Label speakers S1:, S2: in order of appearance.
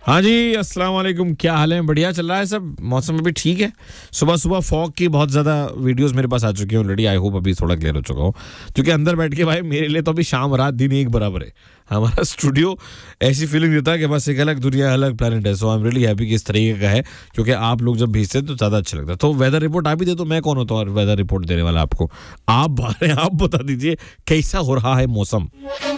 S1: हाँ जी, अस्सलाम वालेकुम। क्या हाल है? बढ़िया चल रहा है सब, मौसम भी ठीक है। सुबह सुबह फॉग की बहुत ज़्यादा वीडियोस मेरे पास आ चुकी हैं ऑलरेडी। आई होप अभी थोड़ा क्लियर हो चुका हो, क्योंकि अंदर बैठ के भाई मेरे लिए तो अभी शाम रात दिन एक बराबर है। हमारा स्टूडियो ऐसी फीलिंग देता है कि बस एक अलग दुनिया, अलग प्लेनेट है। सो आई एम रियली हैप्पी कि इस तरीके का है, क्योंकि आप लोग जब भेजते हैं तो ज़्यादा अच्छा लगता है। तो वेदर रिपोर्ट आप ही दे, तो मैं कौन होता हूँ वेदर रिपोर्ट देने वाला आपको? आप बता दीजिए कैसा हो रहा है मौसम।